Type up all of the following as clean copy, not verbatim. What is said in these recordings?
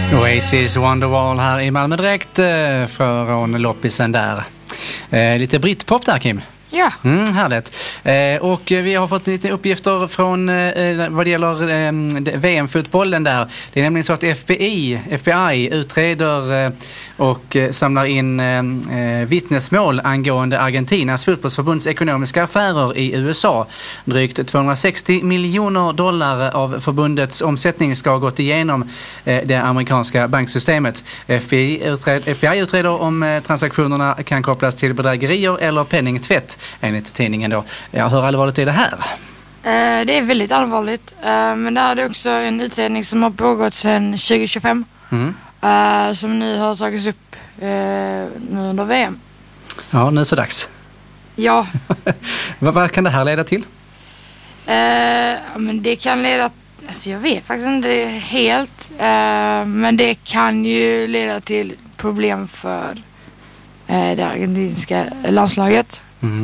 Oasis Wonderwall här i Malmö direkt från loppisen där. Lite britpop där, Kim. Ja. Härligt. Och vi har fått lite uppgifter från vad det gäller VM-fotbollen där. Det är nämligen så att FBI utreder och samlar in vittnesmål angående Argentinas fotbollsförbunds ekonomiska affärer i USA. Drygt $260 miljoner av förbundets omsättning ska ha gått igenom det amerikanska banksystemet. FBI utreder om transaktionerna kan kopplas till bedrägerier eller penningtvätt, enligt tidningen då. Ja, hur allvarligt är det här? Det är väldigt allvarligt. Men det är också en utredning som har pågått sedan 2025. Som nu har tagits upp nu under VM. Ja, nu är det så dags. Ja. Vad kan det här leda till? Men det kan leda... Alltså jag vet faktiskt inte helt. Men det kan ju leda till problem för det argentinska landslaget.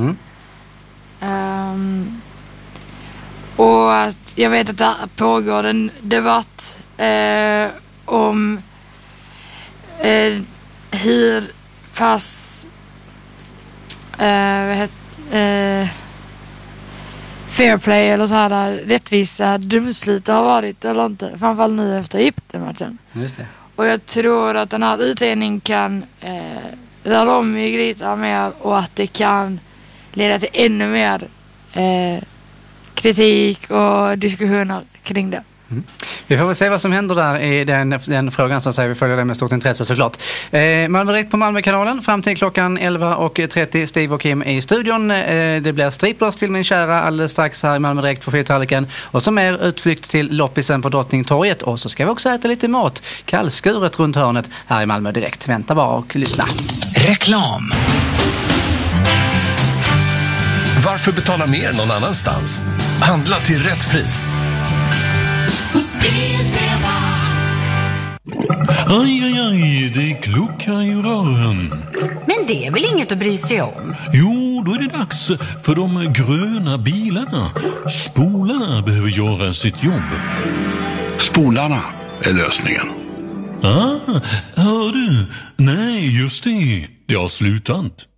Och att jag vet att det pågår en debatt om hur pass fair play eller så här rättvisa domslut har varit eller inte, framförallt nu efter Egypten-matchen. Just det. Och jag tror att den här utredningen kan röra om i grytan mer och att det kan leda till ännu mer kritik och diskussioner kring det. Vi får väl se vad som händer där i den frågan, så att säga. Vi följer det med stort intresse såklart. Malmö direkt på Malmökanalen fram till klockan 11:30. Steve och Kim i studion. Det blir striplers till min kära alldeles strax här i Malmö direkt på Fyrtallriken. Och så mer utflykt till loppisen på Drottningtorget. Och så ska vi också äta lite mat. Kallskuret runt hörnet här i Malmö direkt. Vänta bara och lyssna. Reklam. Varför betala mer någon annanstans? Handla till rätt pris. Aj, det kluckar i rören. Men det är väl inget att bry sig om? Jo, då är det dags för de gröna bilarna. Spolarna behöver göra sitt jobb. Spolarna är lösningen. Hör du? Nej, just det. Det har slutat.